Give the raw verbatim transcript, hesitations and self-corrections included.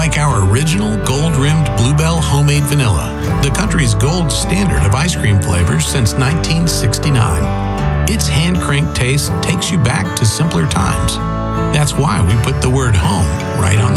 Like our original gold-rimmed Bluebell homemade vanilla, the country's gold standard of ice cream flavors since nineteen sixty-nine. Its hand-cranked taste takes you back to simpler times. That's why we put the word home right on